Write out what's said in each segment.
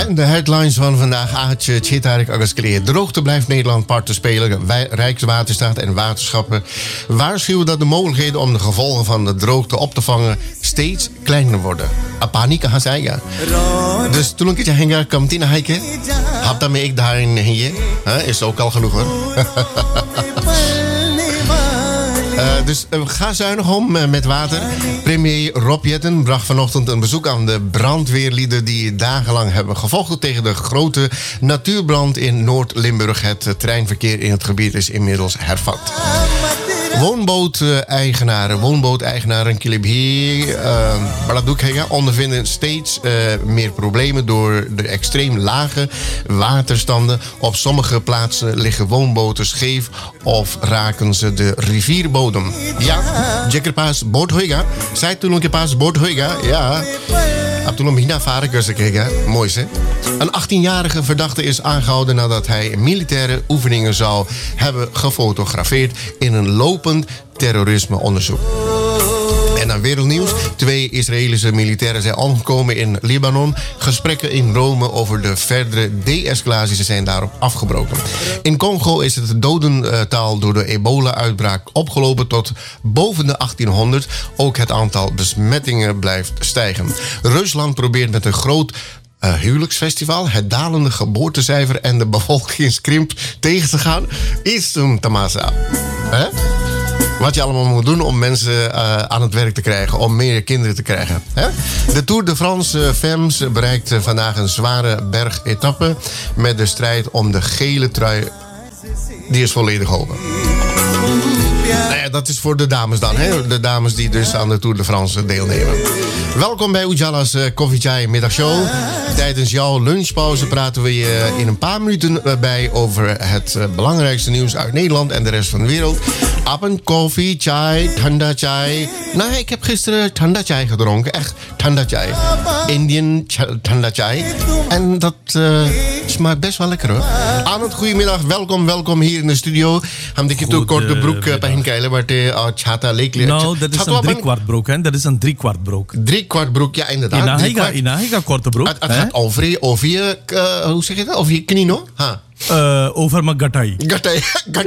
En de headlines van vandaag. Aatje Tjitarik Agaskeleer. Droogte blijft Nederland part te spelen. Rijkswaterstaat en waterschappen waarschuwen dat de mogelijkheden om de gevolgen van de droogte op te vangen steeds kleiner worden. Apanika Hasaya. Dus toen ik het henga komt in hiken. Had daarmee ik daarin hier. Is ook al genoeg hoor. Dus ga zuinig om met water. Premier Rob Jetten bracht vanochtend een bezoek aan de brandweerlieden die dagenlang hebben gevochten tegen de grote natuurbrand in Noord-Limburg. Het treinverkeer in het gebied is inmiddels hervat. Woonbooteigenaren Kilibhi ondervinden steeds meer problemen door de extreem lage waterstanden. Op sommige plaatsen liggen woonboten scheef of raken ze de rivierbodem. Ja, Jekker Paas boot hoiga. Zij toen een paas boot hoiga. Ja. Mooi hè? Een 18-jarige verdachte is aangehouden nadat hij militaire oefeningen zou hebben gefotografeerd in een lopend terrorismeonderzoek. En dan wereldnieuws. 2 Israëlische militairen zijn omgekomen in Libanon. Gesprekken in Rome over de verdere de-escalatie zijn daarop afgebroken. In Congo is het dodental door de ebola-uitbraak opgelopen tot boven de 1800. Ook het aantal besmettingen blijft stijgen. Rusland probeert met een groot huwelijksfestival het dalende geboortecijfer en de bevolkingskrimp tegen te gaan. Is een tamasa. Hè? Wat je allemaal moet doen om mensen aan het werk te krijgen. Om meer kinderen te krijgen. Hè? De Tour de France Femmes bereikt vandaag een zware bergetappe. Met de strijd om de gele trui. Die is volledig open. Nou ja, dat is voor de dames dan. Hè? De dames die dus aan de Tour de France deelnemen. Welkom bij Ujala's Koffie Chai middagshow. Tijdens jouw lunchpauze praten we je in een paar minuten bij over het belangrijkste nieuws uit Nederland en de rest van de wereld. Appen, koffie, chai, thanda chai. Nou, ik heb gisteren thanda chai gedronken. Echt thanda chai. Indian thanda chai. En dat smaakt best wel lekker hoor. Anand, goedemiddag. Welkom hier in de studio. Ham ik toe korte broek bij Hinkeilen, waar de chata leek. Nou, dat is een 3/4 broek, hè? Dat is een 3/4 broek. 3/4 broek, ja, inderdaad. Inahiga korte broek. Het gaat over je, hoe zeg je dat? Over je knie, no? Ha. Over mijn gatai. Gatai.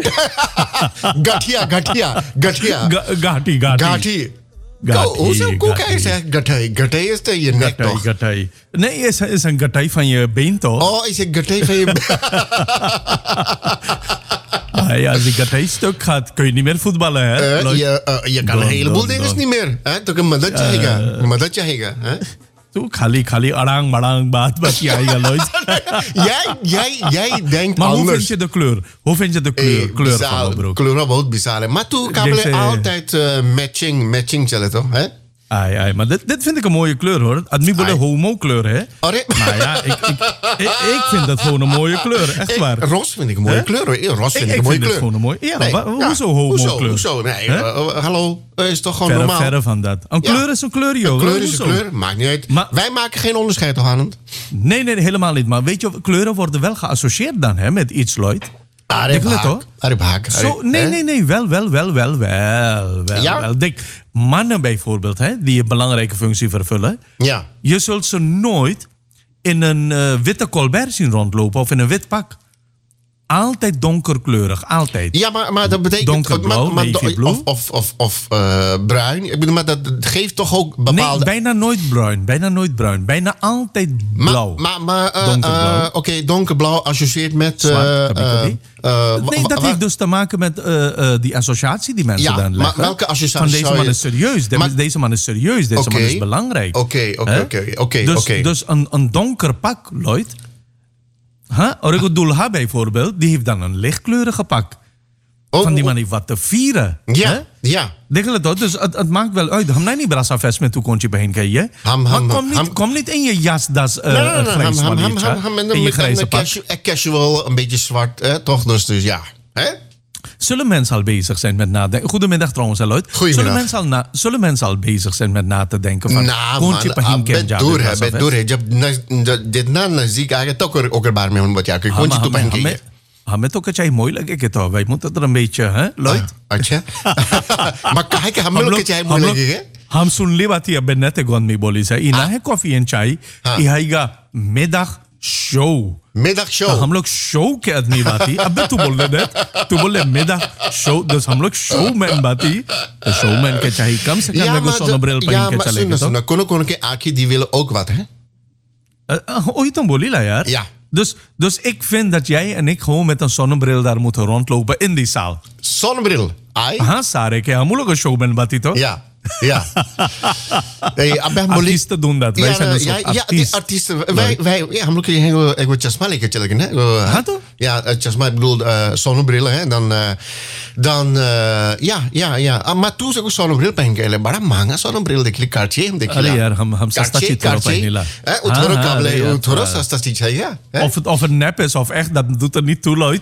Gati. Hoe kan je zeggen gatai? Gatai is je nek toch? Gatai. Nee, is een gatai van je been toch? Oh, is een gatai van je been? Ja, als die gatai stuk gaat, kun je niet meer voetballen, hè? Je kan een heleboel dingen niet meer. Toch een madatje hega. Toen khali arang marang baat jij nooit. Jij denkt maar anders. Hoe vind je de kleur? Hoe vind je de kleur van de broek? Kleur op het bizarre. Maar toen kan je altijd matching zullen toch? Hè? Ai, maar dit vind ik een mooie kleur hoor. Het niet een homo kleur hè. Maar ja, ik vind dat gewoon een mooie kleur. Echt waar. Ros vind ik een mooie kleur hoor. Ros vind ik een mooie kleur. Gewoon een mooie. Ja, hoezo homo kleur? Hoezo? Nee, hallo. Is toch gewoon normaal? Verre van dat. Een kleur is een kleur joh. Een kleur is een kleur. Maakt niet uit. Maar wij maken geen onderscheid toch aan het? Nee, helemaal niet. Maar weet je, kleuren worden wel geassocieerd dan hè, met iets Lloyd. Aribhaak. Nee. Wel. Ja? Denk, mannen bijvoorbeeld, hè, die een belangrijke functie vervullen. Ja. Je zult ze nooit in een witte colbert zien rondlopen of in een wit pak. Altijd donkerkleurig, altijd. Ja, maar dat betekent donkerblauw, navyblauw. Of bruin. Ik bedoel, maar dat geeft toch ook bepaalde... Nee, bijna nooit bruin. Bijna altijd blauw. Donkerblauw. Oké, donkerblauw associeert met... Zwart, dat heeft dus te maken met die associatie die mensen dan leggen. Maar welke associatie? Van deze man is serieus. Deze man is serieus. Deze man is belangrijk. Oké. Dus een donker pak, Lloyd... Origo Dulha bijvoorbeeld, die heeft dan een lichtkleurige pak. Van die man heeft wat te vieren. Ja. Dus het maakt wel uit. Ham niet brasa vest met toekontje bij hen, je. Kom niet in je jasdas grijs in je grijze pak. Casual, een beetje zwart, toch? Dus ja. Zullen mensen al bezig zijn met nadenken? Goedemiddag trouwens, Lloyd. Zullen mensen al bezig zijn met na te denken van... Kontje pahin kenja. Door. Dit na zie ik toch ook erbaar mee wat ja. Kontje toe pahin kenja. Met ook het jij moeilijk ik het al. Wij moeten er een beetje, hè, Lloyd? Maar kijk, het jij moeilijk, hè? Ham sun libat hier benette gon me boli zei. Ina he koffie en chai. Ihaiga middag show. Middagshow. हम लोग शो के आदमी बाती अबे तू बोल रहे तू बोले मिडा शो दस हम लोग शोमैन बाती तो शोमैन के चाहिए कम से कम को zonnebril पहन के चलेंगे तो kono ke aki die willen ook wat hè ooit dan bolila yaar ja dus ik vind dat jij en ik gewoon met een zonnebril daar moeten rondlopen in die zaal zonnebril ai हाँ सारे के हम लोग शोमैन बाती तो ja ja. Nee, artiesten doen dat. Wij zijn dus artiesten. Wij हम लोग के यहाँ एक वो चश्मा लेके चले गए ना हाँ तो ja चश्मा ik bedoel zonnebrillen hè dan ja maar toen से को zonnebril पहन के ले बड़ा महंगा zonnebril देख ली Cartier हम देख अरे यार हम सस्ता चीज पहने ला थोड़ा सस्ता चीज है ja of het nep is of echt dat doet er niet toe Lloyd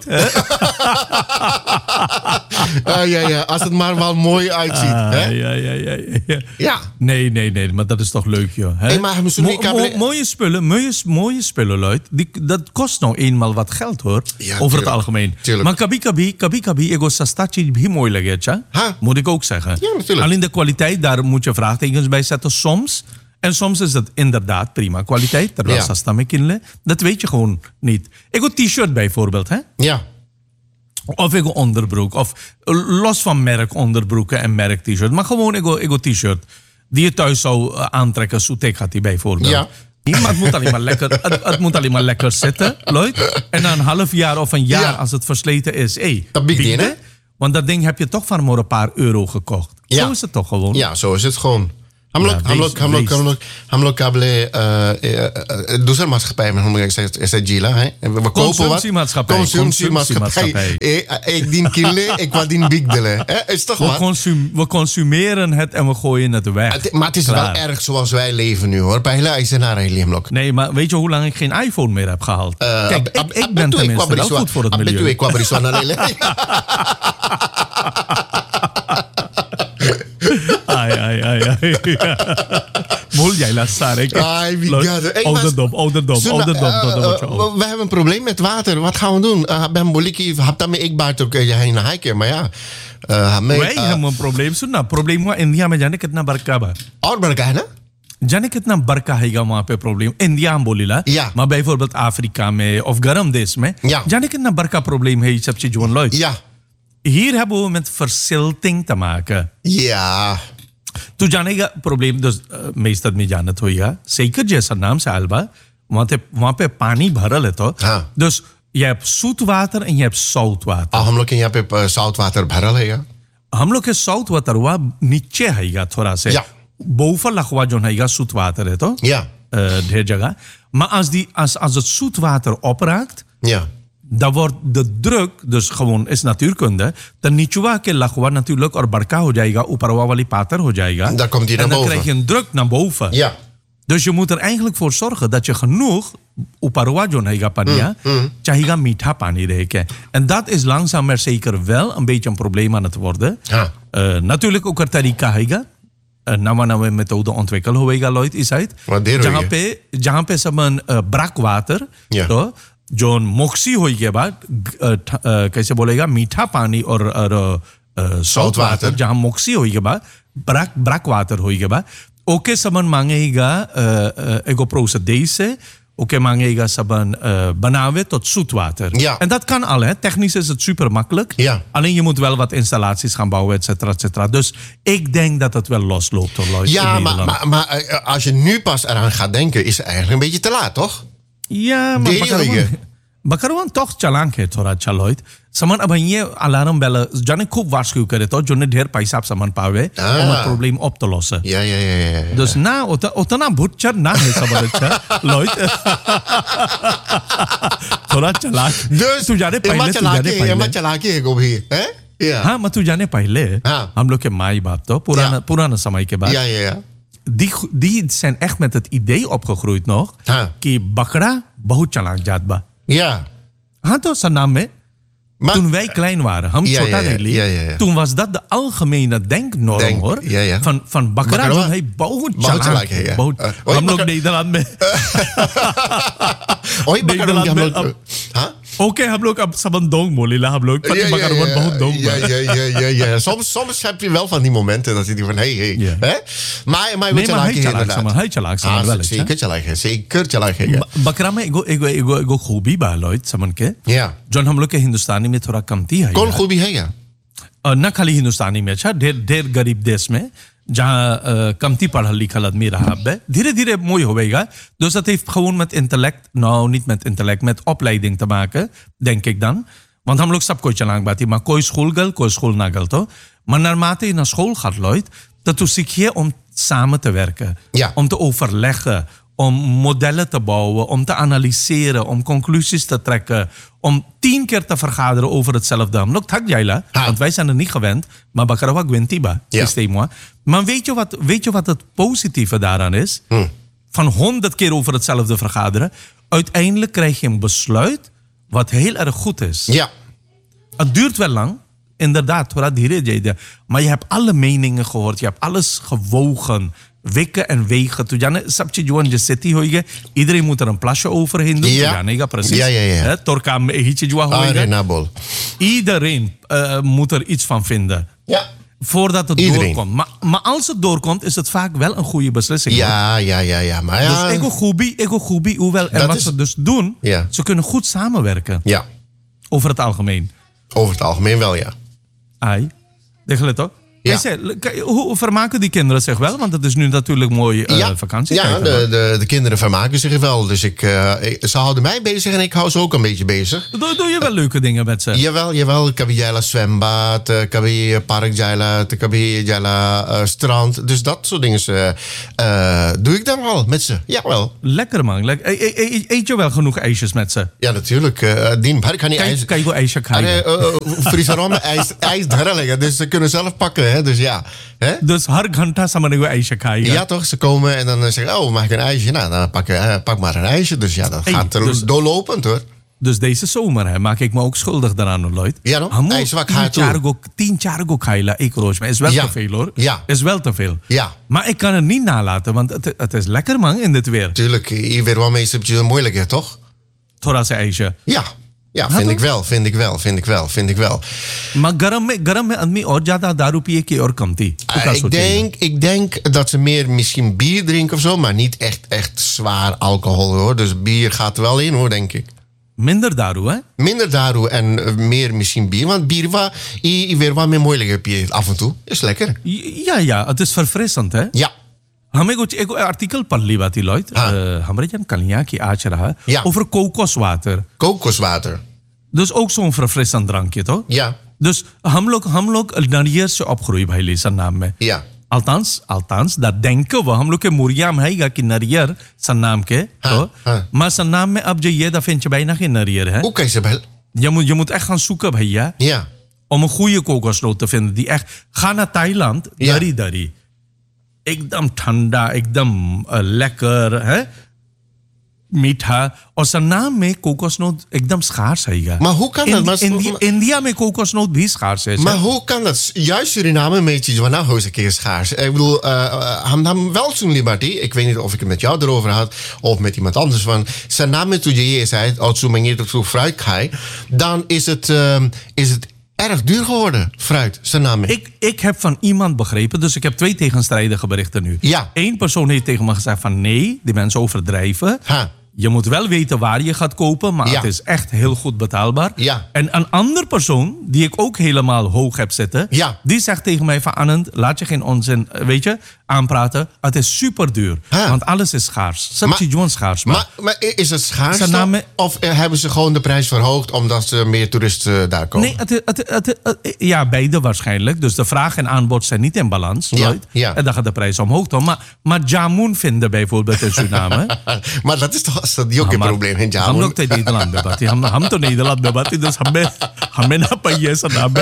ja als het maar wel mooi uitziet hè ja nee maar dat is toch leuk joh hè maar mooie spullen Lloyd dat kost nou eenmaal wat geld hoor ja, over het algemeen maar kabi ego sasta चीज भी mooi लगे अच्छा moet ik ook zeggen alleen de kwaliteit daar moet je vraagtekens bij zetten soms en soms is het inderdaad prima kwaliteit terwijl sasta me kinle dat weet je gewoon niet ego t-shirt bijvoorbeeld hè ja of ego onderbroek of los van merk onderbroeken en merk t-shirt maar gewoon ego t-shirt die je thuis zou aantrekken soetek had die bijvoorbeeld ja maar het moet alleen maar lekker zitten, Lloyd. En na een half jaar of een jaar, als het versleten is, bieden. Want dat ding heb je toch van maar een paar euro gekocht. Ja. Zo is het toch gewoon? Ja, zo is het gewoon. हम लोग काबले दूसरा maatschappij met हम is het Gila hè we kopen wat consumptiemaatschappij ik dien kille ik wat dien bigdelen hè is toch wat we consumeren het en we gooien het weg maar het is wel erg zoals wij leven nu hoor bij is er naar Liamlok nee maar weet je hoe lang ik geen iPhone meer heb gehaald kijk ik ben tenminste wel goed voor het milieu ik kwam er zo naar Ai. Mol jij laat staan. Ouderdom. We hebben een probleem met water. Wat gaan we doen? Ben Boliki, haptame ik baat ook je heen hiken, maar ja. wij hebben een probleem. सुनना probleem हुआ इंडिया में जाने कितना बरका बा और बरका है ना जाने कितना बरका हैगा वहाँ पे प्रॉब्लम इंडिया में बोलीला मैं bijvoorbeeld अफ्रीका में of गर्म देश में जाने कितना बरका probleem है ये सब चीज जोन लो ja hier hebben we met verzilting te maken. Ja. तू जानेगा प्रॉब्लम dus meestal में जानत होइगा zeker जैसा नाम से alba वहाँ पे पानी भरल है तो dus je hebt zoet water en je hebt zout water. हम लोग के यहाँ पे zout water भरल है हम लोग के zout water हुआ नीचे हैगा थोड़ा से boven लखवा जो हैगा zoet water है तो ढेर जगह maar als het zoet water opraakt dan wordt de druk, dus gewoon is natuurkunde, dan नीचुआ के लखवा natuurlijk और बड़का हो जाएगा, ऊपरवा वाली पातर हो जाएगा. Dan komt die naar en dan boven. krijg je een druk naar boven. Ja. Dus je moet er eigenlijk voor zorgen dat je genoeg ऊपरवा जो रहेगा पानी चाहिएगा मीठा पानी रहेगा. En dat is langzaam maar zeker wel een beetje een probleem aan het worden. Natuurlijk ook er tariqa हैगा. नवा मेथड ontwikkeld होएगा Lloyd is uit. जहाँ पे सब ब्रैकवाटर तो जो मोक्सी हुई के बाद कैसे बोलेगा मीठा पानी और सॉल्ट वाटर जहाँ मोक्सी हुई के बाद ब्रैक वाटर हुई के बाद ओके सबन मांगेगा एगो procedese oké मांगेगा सबन बनावे tot zoet water en dat kan al hè technisch is het super makkelijk alleen je moet wel wat installaties gaan bouwen et cetera dus ik denk dat het wel losloopt hoor ja maar als je nu pas eraan gaat denken is het eigenlijk een beetje te laat toch Ja, maar बकरवान toch चलांक है थोड़ा अच्छा Lloyd सामान अब ये alarm bell जाने खूब वार्षिक करे तो जोने ढेर पैसा सामान पावे और प्रॉब्लम ऑफ तो लॉस या dus ना उतना भुच्चर ना है सब अच्छा Lloyd थोड़ा चलाक dus तू जाने पहले चला के को भी हैं हाँ मैं तू जाने पहले हम लोग के माई बाप तो पुराना समय के बाद die zijn echt met het idee opgegroeid nog कि बकरा बहुत चलाक जात बा Ja. हाँ तो सनाम में toen wij klein waren, हम छोटा नहीं toen was dat de algemene denknorm hoor. Van बकरा जो है बहुत चलाक है हम लोग Nederland में ओए बकरा हम लोग हाँ Oké, हम लोग अब सबन dong molila, हम लोग पति मगर वो बहुत dong. Ja. Soms heb je wel van die momenten dat je die van hè? Maar weet je inderdaad. Hij chalak samen wel. Zeker chalak. बकरा में एगो खूबी बा लॉयड समन के. Ja. जोन हम लोग के हिंदुस्तानी में थोड़ा कमती है. कौन खूबी है या? न खाली हिंदुस्तानी में अच्छा ढेर गरीब देश में जहाँ कमती पढ़ल लिखल आदमी रहा है धीरे धीरे mooi होवेगा. Dus dat heeft gewoon met intellect, nou niet met intellect, met opleiding te maken, denk ik dan. Want हम लोग सब कोई चलांग बाती maar कोई school गल कोई school ना गल तो. Maar naarmate je naar school gaat, Lloyd, dat zie je om samen te werken, om te overleggen, om modellen te bouwen, om te analyseren, om conclusies te trekken, om 10 keer te vergaderen over hetzelfde. Want wij zijn er niet gewend, maar Bakarawa Gwentiba, systeem. Maar weet je wat het positieve daaraan is? Van 100 keer over hetzelfde vergaderen, uiteindelijk krijg je een besluit wat heel erg goed is. Ja. Het duurt wel lang, inderdaad, maar je hebt alle meningen gehoord, je hebt alles gewogen. Wikken en wegen. Iedereen moet er een plasje overheen doen. Ja, precies. Ja. Iedereen moet er iets van vinden. Ja. Voordat het doorkomt. Maar als het doorkomt, is het vaak wel een goede beslissing. Ja. Maar ja. Dus ego goebi, hoewel. En wat ze dus doen, ze kunnen goed samenwerken. Ja. Over het algemeen. Over het algemeen wel, ja. Ai. Degelijk toch? Ja. Hoe vermaken die kinderen zich wel? Want het is nu natuurlijk mooi vakantie. Ja, de kinderen vermaken zich wel. Dus ze houden mij bezig en ik hou ze ook een beetje bezig. Doe je wel leuke dingen met ze? Jawel. Kabijala zwembad, kabij parkjala, kabijala strand. Dus dat soort dingen doe ik dan wel met ze. Jawel. Lekker man. Eet je wel genoeg ijsjes met ze? Ja, natuurlijk. Kan je ijs... Kan je ijsje krijgen? Frisarom ijs leggen. Dus ze kunnen zelf pakken. Dus ja. Dus har ghanta samane ijsje krijgen. Ja toch, ze komen en dan zeggen oh, mag ik een ijsje? Nou, dan pak maar een ijsje. Dus ja, dat gaat doorlopend hoor. Dus deze zomer maak ik me ook schuldig daaraan, Lloyd. Ja, no? IJswak gaat toe. 10 chargo kaila, ik roos. Maar is wel te veel hoor. Ja. Is wel te veel. Ja. Maar ik kan het niet nalaten, want het is lekker man in dit weer. Tuurlijk, hier weer wel meestal een moeilijker, toch? Thora's ijsje. Ja, vind ik wel. Maar garam में आदमी और ज्यादा दारू पिए की और कम थी. Ik denk dat ze meer misschien bier drinken of zo, maar niet echt zwaar alcohol hoor. Dus bier gaat er wel in hoor, denk ik. Minder daru, hè? Minder daru en meer misschien bier. Want bier weer wat meer moeilijker af en toe. Is lekker. Ja, het is verfrissend, hè? Ja. हमें कुछ एक आर्टिकल पढ़ ली बात लॉयड हमारे जन कलियां की आज रहा over kokoswater. Kokoswater. Dus ook zo'n verfrissend drankje toch? Ja. Dus हम लोग नारियल से opgroei भाई लीसा नाम में. Ja. Althans, dat denken we. हम लोग के मुर्गिया में है कि नारियल सन्नाम के तो maar सन्नाम में अब जो ये दा vind je bijna geen नारियल है. Hoe kan je ze bel? Je moet echt gaan zoeken भैया. Ja. Om een goede kokosnoot te vinden die echt ga naar Thailand, dari. एकदम ठंडा एकदम लेकर है मीठा और सन्नाम में कोकोसनोट एकदम schaars है. Maar hoe kan dat? India में कोकोसनोट भी schaars है. Maar hoe kan dat? Juist Suriname een beetje van nou is een keer schaars. Ik bedoel, hem wel zo'n liberty. Ik weet niet of ik het met jou erover had of met iemand anders van. Suriname toen je zei als zo'n manier dat zo fruit krijgt, dan is het erg duur geworden, fruit, Suriname. Ik heb van iemand begrepen, dus ik heb 2 tegenstrijdige berichten nu. Ja. 1 persoon heeft tegen me gezegd van nee, die mensen overdrijven. Je moet wel weten waar je gaat kopen, maar het is echt heel goed betaalbaar. Ja. En een ander persoon, die ik ook helemaal hoog heb zitten, die zegt tegen mij van Anand, laat je geen onzin, aanpraten. Het is super duur, want alles is schaars. Subsidie schaars. Maar is het schaars of hebben ze gewoon de prijs verhoogd omdat er meer toeristen daar komen? Nee, beide waarschijnlijk. Dus de vraag en aanbod zijn niet in balans. Ja. En dan gaat de prijs omhoog. Maar jamun vinden bijvoorbeeld in Suriname. Maar dat is toch ook een probleem in jamun? हम लोग तो Nederland बेबाती हम तो Nederland बेबाती dus हमें ना पाइए Suriname.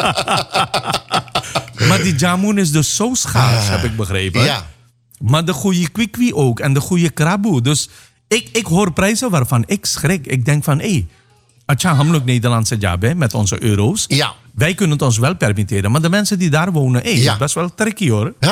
Maar die jamun is dus zo schaars, heb ik begrepen. Ja. Maar de goede kwikwi ook en de goede kraboe. Dus ik hoor prijzen waarvan ik schrik. Ik denk van, Acha, हम लोग Nederlandse jabe met onze euro's. Ja. Wij kunnen het ons wel permitteren. Maar de mensen die daar wonen, is best wel tricky hoor.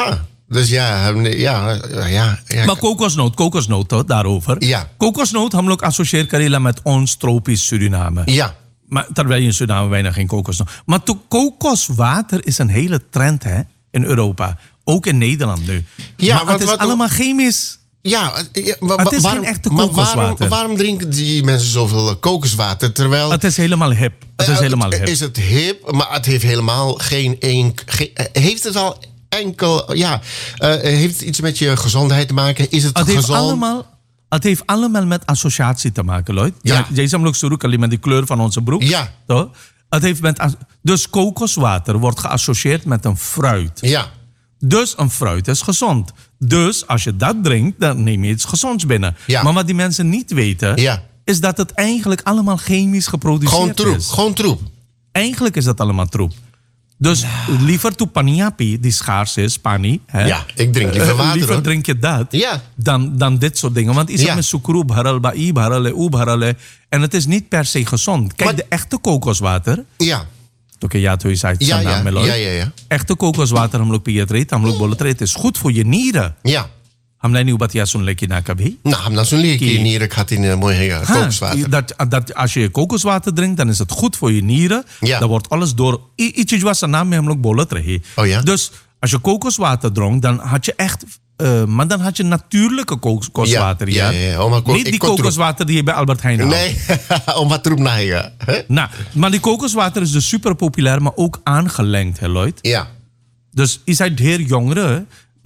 Dus ja. Maar kokosnoot toch, daarover. Ja. Kokosnoot, हम लोग associeer करेला met ons tropisch Suriname. Ja. Maar terwijl je in Suriname bijna geen kokosnoot. Maar kokoswater is een hele trend hè, in Europa. Ook in Nederland nu. Ja, maar het is allemaal chemisch. Ja, het is geen echte kokoswater. Waarom drinken die mensen zoveel kokoswater? Terwijl het is helemaal hip. Is het hip, maar het heeft helemaal heeft het al enkel... Ja, heeft het iets met je gezondheid te maken? Is het gezond? Het heeft allemaal met associatie te maken, Lloyd. Ja. Jij zou ook zo roeken met die kleur van onze broek. Ja. Toch? Het heeft dus kokoswater wordt geassocieerd met een fruit. Ja. Dus een fruit is gezond. Dus als je dat drinkt, dan neem je iets gezonds binnen. Ja. Maar wat die mensen niet weten, is dat het eigenlijk allemaal chemisch geproduceerd is. Gewoon troep. Eigenlijk is dat allemaal troep. Dus liever to paniapi, die schaars is, pani. Hè? Ja, ik drink liever water. Liever drink je dat dan dit soort dingen. Want is met sucru bharal, ba'i bharal, en het is niet per se gezond. Kijk, de echte kokoswater... Ja. Oké, ja, toen je zei het naam, ja. Echte kokoswater, हम लोग पियत रहे, हम लोग बोलते रहे, het is goed voor je nieren. Ja. हमने नहीं बात या सुन लेकिन ना कभी. Nou, हमने सुन लिया कि nieren gaat in mooi kokoswater. Dat als je kokoswater drinkt, dan is het goed voor je nieren. Ja. Dan wordt alles door iets wat zijn naam में हम लोग बोलत रहे. Oh ja. Dus als je kokoswater dronk, dan had je echt maar dan had je natuurlijke kokoswater. Ja. Niet die kokoswater die je bij Albert Heijn haalt. Nee, om wat troep naar je. Nou, maar die kokoswater is dus super populair, maar ook aangelengd, hè, Lloyd? Ja. Dus je zei heer jongeren,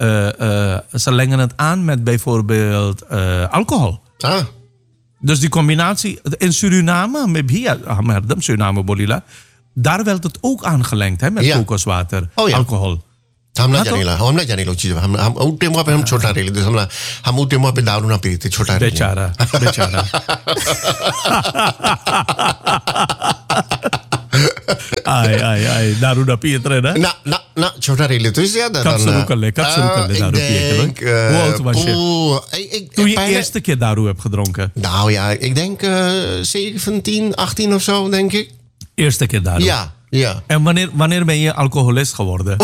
ze lengen het aan met bijvoorbeeld alcohol. Ah. Dus die combinatie, in Suriname, Suriname bolila, daar werd het ook aangelengd hè, met kokoswater, alcohol. हम ना जाने लो चीज हम उठे वहां पे हम छोटा रेली तो हम उठे वहां पे दारू ना पीते छोटा बेचारा आई दारू ना पियत रहे ना छोटा रेली तो इससे ज्यादा कब शुरू कर ले दारू पिए hoe oud was je toen je eerste keer daru hebt gedronken? Nou ja, ik denk 17, 18 of zo, denk ik. Eerste keer daru? Ja. En wanneer ben je alcoholist geworden?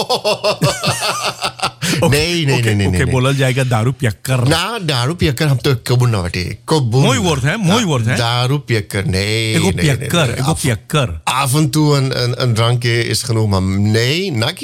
Nee. Oké, बोला जाएगा दारू पियक्कर. ना दारू पियक्कर हम तो कबूल ना बटे कबूल. Mooi woord hè? Daरू piयक्कर nee. Ik op piयक्कर. Af en toe een drankje is genoeg, maar nee,